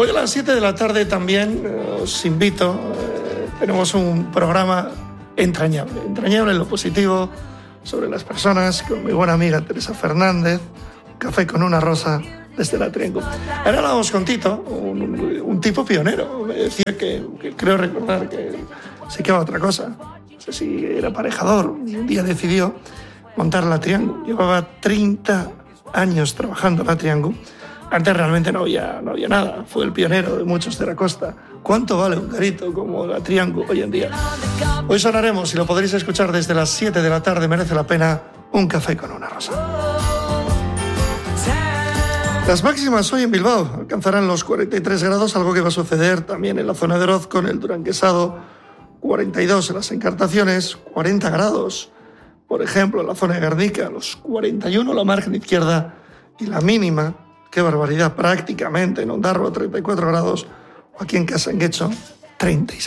Hoy a las 7 de la tarde también os invito, tenemos un programa entrañable en lo positivo, sobre las personas, con mi buena amiga Teresa Fernández, Café con una rosa desde la Triángulo. Ahora hablábamos con Tito, un tipo pionero. Me decía que creo recordar que se quedaba otra cosa. No sé si era aparejador y un día decidió montar la Triángulo. Llevaba 30 años trabajando en la Triángulo. Antes realmente no había nada. Fue el pionero de muchos de la costa. ¿Cuánto vale un garito como la Triángulo hoy en día? Hoy sonaremos y lo podréis escuchar desde las 7 de la tarde. Merece la pena un café con una rosa. Las máximas hoy en Bilbao alcanzarán los 43 grados, algo que va a suceder también en la zona de Orozco, en el Duranguesado, 42 en las Encartaciones, 40 grados, por ejemplo, en la zona de Guernica, los 41 la margen izquierda y la mínima, qué barbaridad, prácticamente en Ondarroa 34 grados, o aquí en Casanguecho 36.